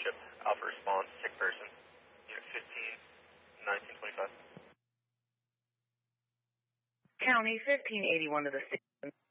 Township, Alpha Response, sick person, unit 15, 1925. County 1581 to the station.